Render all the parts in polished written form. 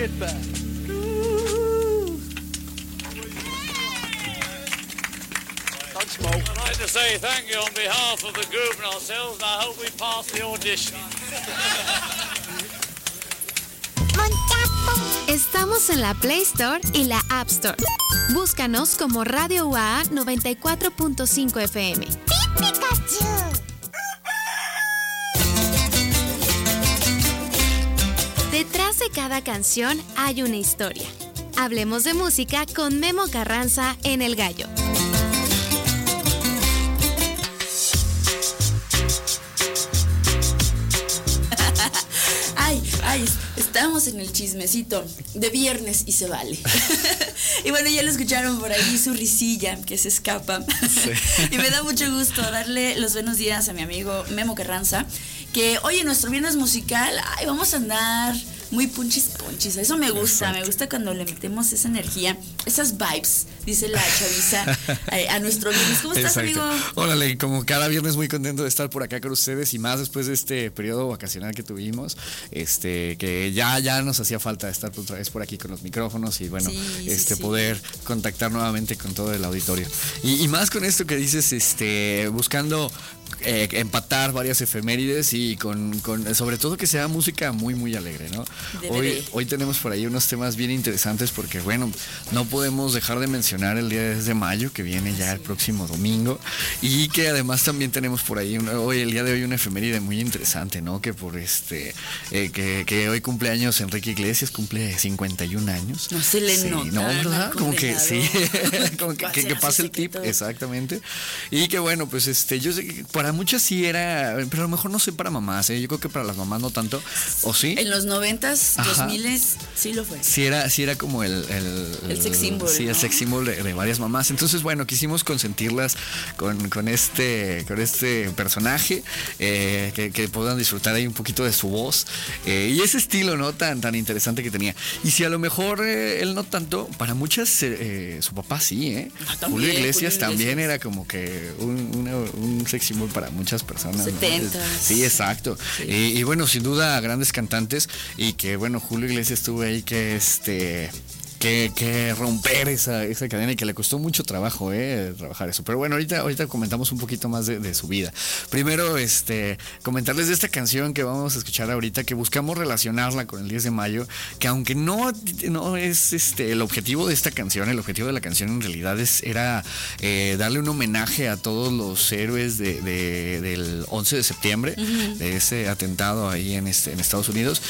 get back. I'd like to say thank you on behalf of the group and ourselves, and I hope we pass the audition. Estamos en la Play Store y la App Store. Búscanos como Radio UAA 94.5 FM. Detrás de cada canción hay una historia. Hablemos de música con Memo Carranza en El Gallo. Ay, estamos en el chismecito de viernes y se vale. Y bueno, ya lo escucharon por ahí, su risilla que se escapa. Sí. Y me da mucho gusto darle los buenos días a mi amigo Memo Carranza, que hoy en nuestro viernes musical, vamos a andar muy punchis. Eso me gusta. Perfecto. Me gusta cuando le metemos esa energía, esas vibes, dice la chaviza, a nuestro viernes. ¿Cómo estás, amigo? Órale, como cada viernes muy contento de estar por acá con ustedes y más después de este periodo vacacional que tuvimos, que ya nos hacía falta estar otra vez por aquí con los micrófonos y bueno, sí. Poder contactar nuevamente con todo el auditorio. Y más con esto que dices, buscando empatar varias efemérides y con sobre todo que sea música muy muy alegre, ¿no? Hoy tenemos por ahí unos temas bien interesantes porque bueno, no podemos dejar de mencionar el día 10 de mayo que viene ya el próximo domingo y que además también tenemos por ahí el día de hoy una efeméride muy interesante, ¿no? Que por que hoy cumpleaños Enrique Iglesias, cumple 51 años. No se le nota. No, ¿verdad? Como que sí, como que pase el tip, exactamente. Y que bueno, pues yo sé que para muchas sí era, pero a lo mejor no sé para mamás, yo creo que para las mamás no tanto, ¿o sí? En los 90s, 2000s, sí lo fue. Sí era como el sex symbol. Sí, ¿no? El sex symbol de varias mamás. Entonces, bueno, quisimos consentirlas con este personaje, que puedan disfrutar ahí un poquito de su voz y ese estilo, ¿no? Tan interesante que tenía. Y si a lo mejor él no tanto, para muchas su papá sí, Julio Iglesias también era como que un sex symbol para muchas personas, 70. ¿no? Sí, exacto. Sí. Y bueno, sin duda grandes cantantes y que bueno, Julio Iglesias estuvo ahí que romper esa cadena y que le costó mucho trabajo trabajar eso. Pero bueno, ahorita comentamos un poquito más de su vida. Primero, comentarles de esta canción que vamos a escuchar ahorita, que buscamos relacionarla con el 10 de mayo, que aunque no es el objetivo de esta canción, el objetivo de la canción en realidad era darle un homenaje a todos los héroes del 11 de septiembre, uh-huh, de ese atentado ahí en Estados Unidos.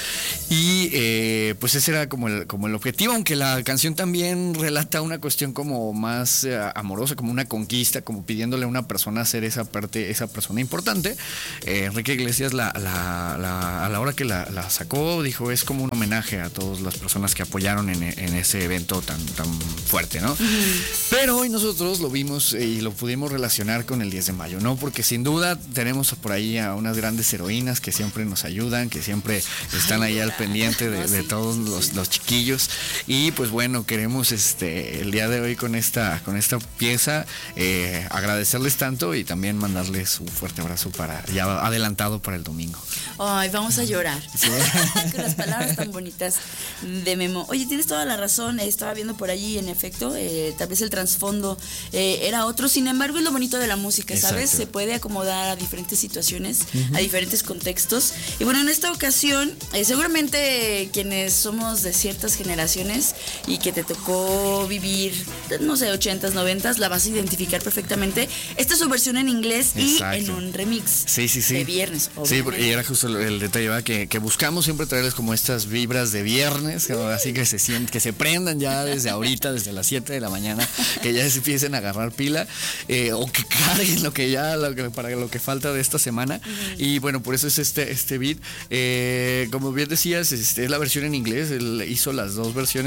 Y pues ese era como el objetivo, aunque la canción también relata una cuestión como más amorosa, como una conquista, como pidiéndole a una persona ser esa persona importante. Enrique Iglesias a la hora que la sacó, dijo, es como un homenaje a todas las personas que apoyaron en ese evento tan fuerte, ¿no? Uh-huh. Pero hoy nosotros lo vimos y lo pudimos relacionar con el 10 de mayo, ¿no? porque sin duda tenemos por ahí a unas grandes heroínas que siempre nos ayudan, que siempre están ahí al pendiente de todos los chiquillos. Y pues bueno, queremos el día de hoy con esta pieza agradecerles tanto y también mandarles un fuerte abrazo ya adelantado para el domingo. Ay, vamos a llorar. ¿Sí? Con las palabras tan bonitas de Memo. Oye, tienes toda la razón, estaba viendo por allí, en efecto, tal vez el trasfondo era otro, sin embargo es lo bonito de la música, ¿sabes? Exacto. Se puede acomodar a diferentes situaciones, uh-huh, a diferentes contextos. Y bueno, en esta ocasión, seguramente quienes somos de ciertas generaciones y que te tocó vivir, no sé, 80s, 90s, la vas a identificar perfectamente. Esta es su versión en inglés. Exacto. Y en un remix. Sí. De viernes, obviamente. Sí, y era justo el detalle, ¿verdad? Que buscamos siempre traerles como estas vibras de viernes, así que se prendan ya desde ahorita, desde las 7 de la mañana, que ya se empiecen a agarrar pila, o que carguen para lo que falta de esta semana. Uh-huh. Y bueno, por eso es este beat. Como bien decías, es la versión en inglés. Él hizo las dos versiones, tanto en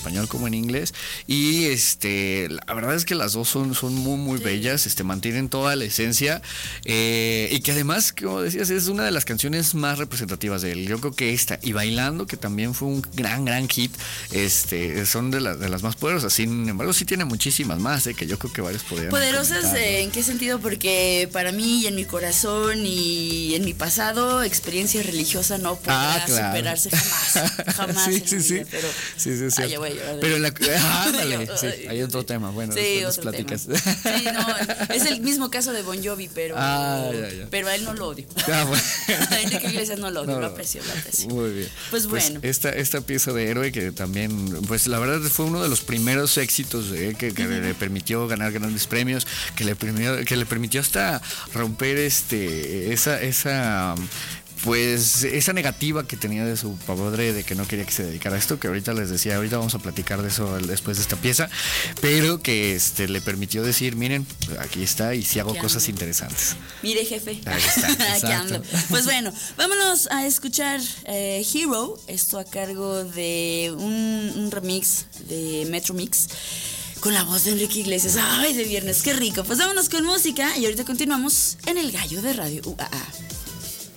español como en inglés. Y la verdad es que las dos son muy bellas, mantienen toda la esencia. Y que además, como decías, es una de las canciones más representativas de él. Yo creo que esta y Bailando, que también fue un gran hit, son de las más poderosas. Sin embargo, sí tiene muchísimas más, que yo creo que varios podrían. ¿Poderosas en qué sentido? Porque para mí y en mi corazón y en mi pasado, experiencia religiosa no podrá superarse jamás sí, en sí, mi sí. vida, pero ya voy a llorar. Pero ándale, sí, hay otro tema. Bueno, después platicas. Sí, no, es el mismo caso de Bon Jovi, pero pero a él no lo odio. Bueno. A Enrique Iglesias no lo odio, lo aprecio. Muy bien. Pues bueno. Esta pieza de Héroe, que también, pues la verdad fue uno de los primeros éxitos que le permitió ganar grandes premios, que le permitió hasta romper esa negativa que tenía de su padre de que no quería que se dedicara a esto, que ahorita les decía, ahorita vamos a platicar de eso después de esta pieza, pero que le permitió decir, miren, aquí está y sí hago cosas interesantes. Mire, jefe. Ahí está, aquí ando. Pues bueno, vámonos a escuchar Hero, esto a cargo de un remix de Metro Mix con la voz de Enrique Iglesias. Ay, de viernes, qué rico. Pues vámonos con música y ahorita continuamos en El Gallo de Radio UAA.